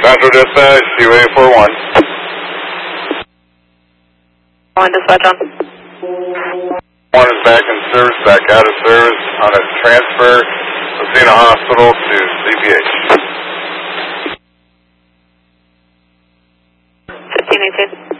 Central Dispatch, UA41. One dispatch on. One is back in service, back out of service on a transfer from Athena Hospital to CPH. 1518.